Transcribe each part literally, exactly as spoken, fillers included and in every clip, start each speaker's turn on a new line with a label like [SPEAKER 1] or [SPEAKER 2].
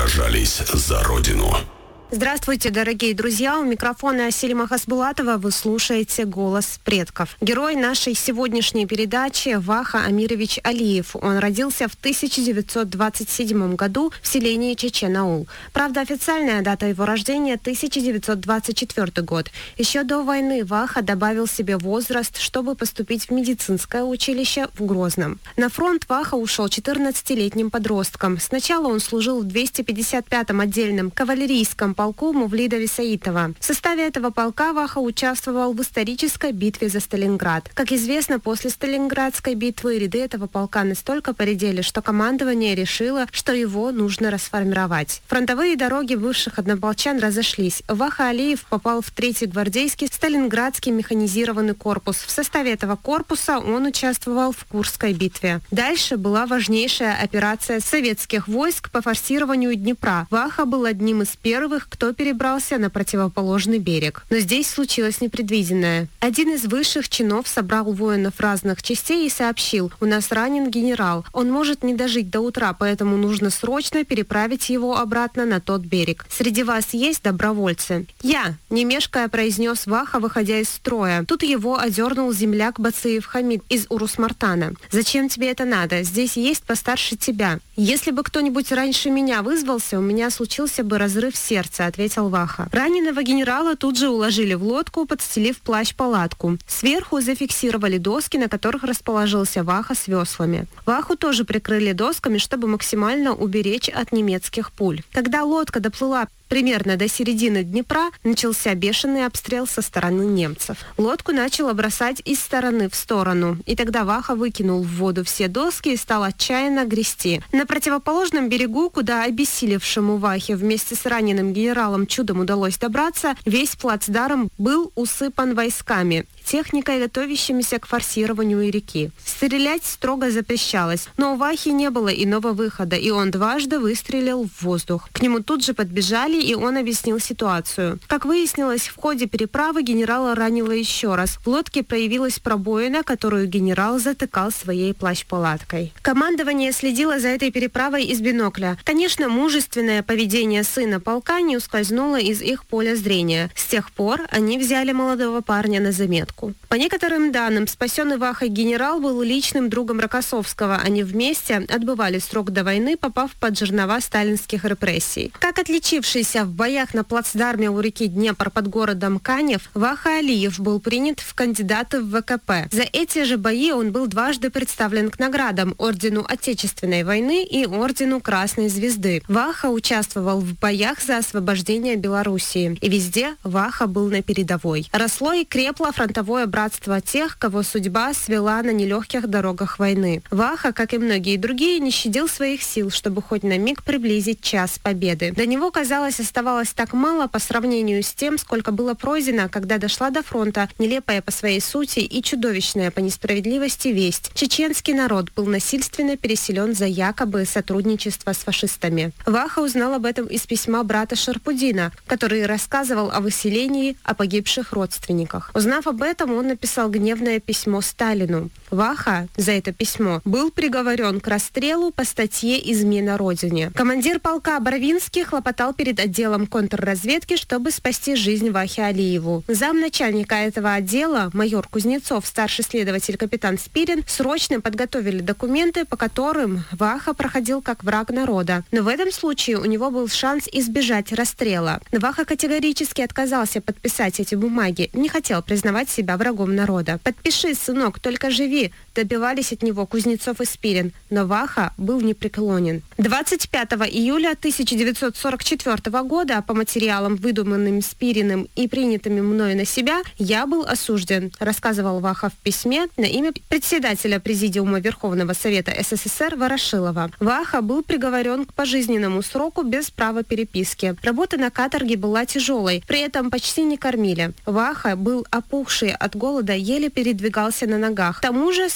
[SPEAKER 1] сражались за Родину.
[SPEAKER 2] Здравствуйте, дорогие друзья. У микрофона Селима Хасбулатова. Вы слушаете «Голос предков». Герой нашей сегодняшней передачи Ваха Амирович Алиев. Он родился в тысяча девятьсот двадцать седьмом году в селении Чечен-Аул. Правда, официальная дата его рождения – тысяча девятьсот двадцать четвёртый год. Еще до войны Ваха добавил себе возраст, чтобы поступить в медицинское училище в Грозном. На фронт Ваха ушел четырнадцатилетним подростком. Сначала он служил в двести пятьдесят пятом отдельном кавалерийском полку Мувлида Висаитова. В составе этого полка Ваха участвовал в исторической битве за Сталинград. Как известно, после Сталинградской битвы ряды этого полка настолько поредели, что командование решило, что его нужно расформировать. Фронтовые дороги бывших однополчан разошлись. Ваха Алиев попал в третий гвардейский Сталинградский механизированный корпус. В составе этого корпуса он участвовал в Курской битве. Дальше была важнейшая операция советских войск по форсированию Днепра. Ваха был одним из первых, кто перебрался на противоположный берег. Но здесь случилось непредвиденное. Один из высших чинов собрал воинов разных частей и сообщил: «У нас ранен генерал. Он может не дожить до утра, поэтому нужно срочно переправить его обратно на тот берег. Среди вас есть добровольцы?» «Я», — не мешкая произнес Ваха, выходя из строя. Тут его одернул земляк Бациев Хамид из Урус-Мартана. «Зачем тебе это надо? Здесь есть постарше тебя. Если бы кто-нибудь раньше меня вызвался, у меня случился бы разрыв сердца», — ответил Ваха. Раненого генерала тут же уложили в лодку, подстелив плащ-палатку. Сверху зафиксировали доски, на которых расположился Ваха с веслами. Ваху тоже прикрыли досками, чтобы максимально уберечь от немецких пуль. Когда лодка доплыла примерно до середины Днепра, начался бешеный обстрел со стороны немцев. Лодку начало бросать из стороны в сторону, и тогда Ваха выкинул в воду все доски и стал отчаянно грести. На противоположном берегу, куда обессилевшему Вахе вместе с раненым генералом чудом удалось добраться, весь плацдарм был усыпан войсками, техникой, готовящимися к форсированию реки. Стрелять строго запрещалось, но у Вахи не было иного выхода, и он дважды выстрелил в воздух. К нему тут же подбежали, и он объяснил ситуацию. Как выяснилось, в ходе переправы генерала ранило еще раз. В лодке проявилась пробоина, которую генерал затыкал своей плащ-палаткой. Командование следило за этой переправой из бинокля. Конечно, мужественное поведение сына полка не ускользнуло из их поля зрения. С тех пор они взяли молодого парня на заметку. По некоторым данным, спасенный Вахой генерал был личным другом Рокоссовского. Они вместе отбывали срок до войны, попав под жернова сталинских репрессий. Как отличившийся в боях на плацдарме у реки Днепр под городом Канев, Ваха Алиев был принят в кандидаты в вэ ка пэ. За эти же бои он был дважды представлен к наградам: Ордену Отечественной войны и Ордену Красной Звезды. Ваха участвовал в боях за освобождение Белоруссии. И везде Ваха был на передовой. Росло и крепло фронтовое братство тех, кого судьба свела на нелегких дорогах войны. Ваха, как и многие другие, не щадил своих сил, чтобы хоть на миг приблизить час победы. До него, казалось, оставалось так мало по сравнению с тем, сколько было пройдено, когда дошла до фронта нелепая по своей сути и чудовищная по несправедливости весть. Чеченский народ был насильственно переселен за якобы сотрудничество с фашистами. Ваха узнал об этом из письма брата Шарпудина, который рассказывал о выселении, о погибших родственниках. Узнав об этом, он написал гневное письмо Сталину. Ваха за это письмо был приговорен к расстрелу по статье «Измена Родине». Командир полка Боровинский хлопотал перед отделом контрразведки, чтобы спасти жизнь Вахе Алиеву. Замначальника этого отдела, майор Кузнецов, старший следователь капитан Спирин, срочно подготовили документы, по которым Ваха проходил как враг народа. Но в этом случае у него был шанс избежать расстрела. Но Ваха категорически отказался подписать эти бумаги, не хотел признавать себя врагом народа. «Подпиши, сынок, только живи», добивались от него Кузнецов и Спирин, но Ваха был непреклонен. двадцать пятого июля тысяча девятьсот сорок четвёртого года по материалам, выдуманным Спириным и принятыми мною на себя, я был осужден, рассказывал Ваха в письме на имя председателя Президиума Верховного Совета эс эс эс эр Ворошилова. Ваха был приговорен к пожизненному сроку без права переписки. Работа на каторге была тяжелой, при этом почти не кормили. Ваха был опухший от голода, еле передвигался на ногах. К тому же с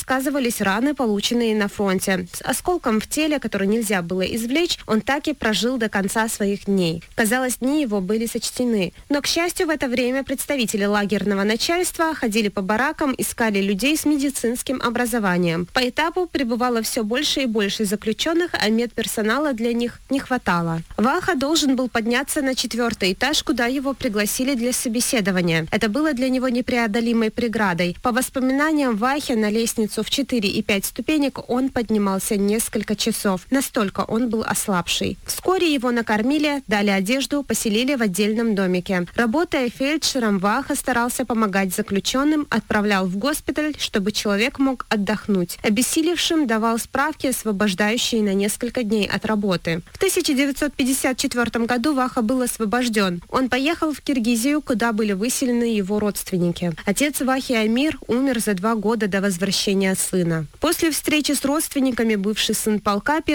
[SPEAKER 2] сказывались раны, полученные на фронте. С осколком в теле, который нельзя было извлечь, он так и прожил до конца своих дней. Казалось, дни его были сочтены. Но, к счастью, в это время представители лагерного начальства ходили по баракам, искали людей с медицинским образованием. По этапу прибывало все больше и больше заключенных, а медперсонала для них не хватало. Ваха должен был подняться на четвертый этаж, куда его пригласили для собеседования. Это было для него непреодолимой преградой. По воспоминаниям Вахи, на лестницу в четыре и пять ступенек он поднимался несколько часов. Настолько он был ослабший. Вскоре его накормили, дали одежду, поселили в отдельном домике. Работая фельдшером, Ваха старался помогать заключенным, отправлял в госпиталь, чтобы человек мог отдохнуть. Обессилевшим давал справки, освобождающие на несколько дней от работы. В тысяча девятьсот пятьдесят четвёртом году Ваха был освобожден. Он поехал в Киргизию, куда были выселены его родственники. Отец Вахи Амир умер за два года до возвращения сына. После встречи с родственниками бывший сын полка